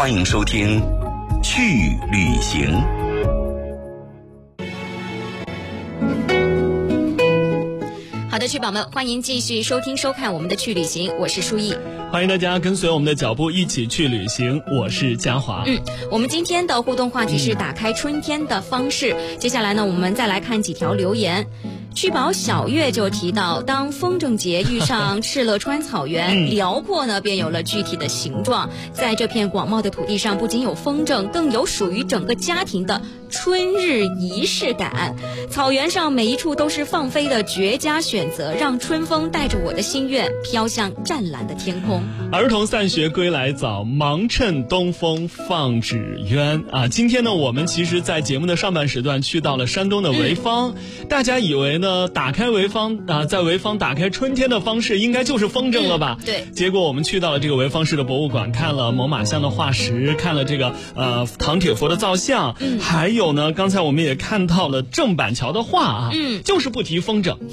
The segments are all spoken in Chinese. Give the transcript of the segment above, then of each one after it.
欢迎收听去旅行。 好的，去宝们，欢迎继续收听收看我们的去旅行，我是舒毅。 欢迎大家跟随我们的脚步一起去旅行，我是嘉华。 我们今天的互动话题是打开春天的方式。接下来呢，我们再来看几条留言。去宝小月就提到，当风筝节遇上敕勒川草原，辽阔呢便有了具体的形状。在这片广袤的土地上，不仅有风筝，更有属于整个家庭的春日仪式感。草原上每一处都是放飞的绝佳选择，让春风带着我的心愿飘向湛蓝的天空。 儿童散学归来早，忙趁东风放纸鸢啊！今天呢，我们其实在节目的上半时段去到了山东的潍坊，大家以为呢，打开潍坊啊，在潍坊打开春天的方式应该就是风筝了吧？ 对。 结果我们去到了这个潍坊市的博物馆，看了猛犸象的化石，看了这个唐铁佛的造像，还有呢，刚才我们也看到了郑板桥的画啊，就是不提风筝，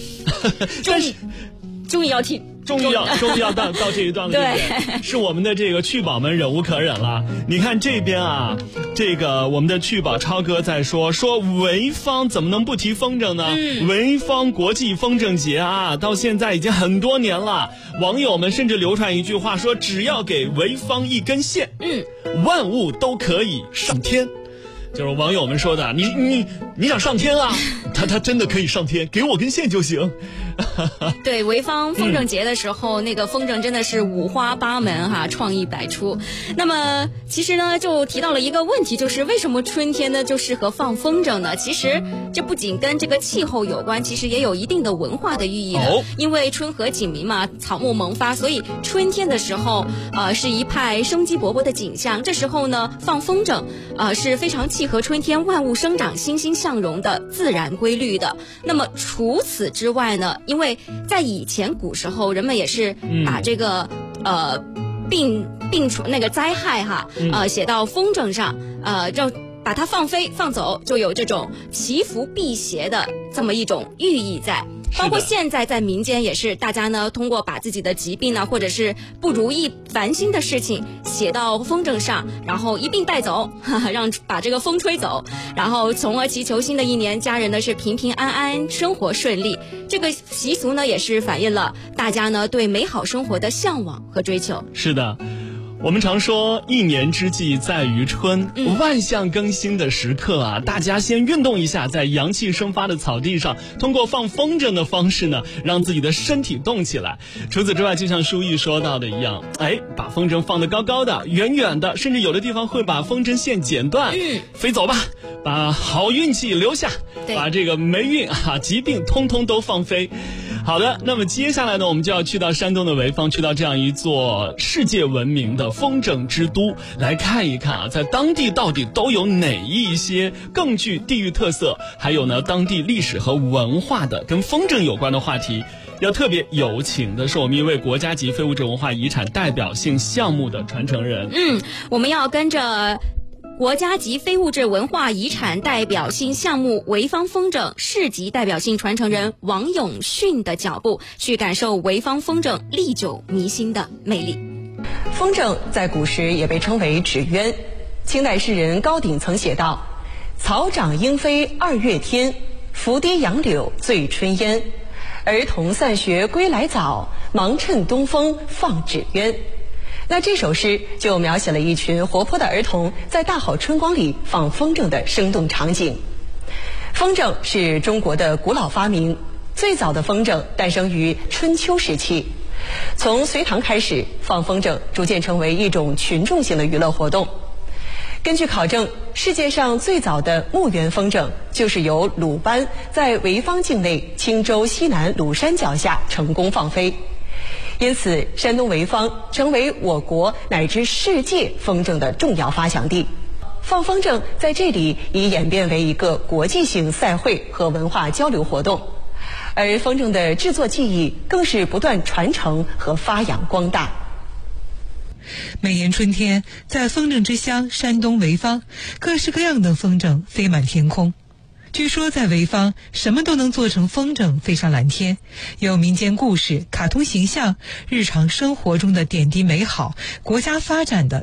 终于要提。 终于要到这一段了，对，是我们的这个趣宝们忍无可忍了。你看这边啊，这个我们的趣宝超哥在说潍坊怎么能不提风筝呢？潍坊国际风筝节啊，到现在已经很多年了。网友们甚至流传一句话说，只要给潍坊一根线，万物都可以上天。就是网友们说的，你想上天啊？他真的可以上天，给我根线就行。 对，潍坊风筝节的时候，那个风筝真的是五花八门哈，创意百出。那么其实呢，就提到了一个问题，就是为什么春天呢就适合放风筝呢？其实这不仅跟这个气候有关，其实也有一定的文化的寓意的。因为春和景明嘛，草木萌发，所以春天的时候，是一派生机勃勃的景象。这时候呢，放风筝，是非常契合春天万物生长、欣欣向荣的自然规律的。那么除此之外呢，因为在以前古时候，人们也是把这个病除那个灾害写到风筝上，就把它放飞放走，就有这种祈福辟邪的这么一种寓意在。包括现在在民间也是，大家呢通过把自己的疾病呢，或者是不如意烦心的事情写到风筝上，然后一并带走，让把这个风吹走，然后从而祈求新的一年家人呢是平平安安，生活顺利。这个习俗呢也是反映了大家呢对美好生活的向往和追求。 是的。我们常说一年之计在于春，万象更新的时刻啊，大家先运动一下，在阳气生发的草地上，通过放风筝的方式呢，让自己的身体动起来。除此之外，就像书毅说到的一样，把风筝放得高高的、远远的，甚至有的地方会把风筝线剪断，飞走吧，把好运气留下，把这个霉运疾病通通都放飞。好的，那么接下来呢，我们就要去到山东的潍坊，去到这样一座世界闻名的风筝之都，来看一看啊，在当地到底都有哪一些更具地域特色，还有呢当地历史和文化的跟风筝有关的话题。要特别有请的是我们一位国家级非物质文化遗产代表性项目的传承人。 我们要跟着国家级非物质文化遗产代表性项目潍坊风筝市级代表性传承人王永训的脚步，去感受潍坊风筝历久弥新的魅力。 风筝在古时也被称为纸鸢。清代诗人高鼎曾写道：草长莺飞2月天，拂堤杨柳醉春烟。儿童散学归来早，忙趁东风放纸鸢。那这首诗就描写了一群活泼的儿童在大好春光里放风筝的生动场景。风筝是中国的古老发明，最早的风筝诞生于春秋时期。从隋唐开始，放风筝逐渐成为一种群众性的娱乐活动。根据考证，世界上最早的木源风筝就是由鲁班在潍坊境内青州西南鲁山脚下成功放飞。因此，山东潍坊成为我国乃至世界风筝的重要发祥地。放风筝在这里已演变为一个国际性赛会和文化交流活动，而风筝的制作技艺更是不断传承和发扬光大。 每年春天，在风筝之乡山东潍坊，各式各样的风筝飞满天空。据说在潍坊，什么都能做成风筝飞上蓝天，有民间故事、卡通形象、日常生活中的点滴美好、国家发展的